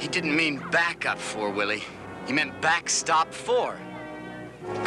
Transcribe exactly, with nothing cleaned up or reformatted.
didn't mean backup for, Willie. He meant backstop for.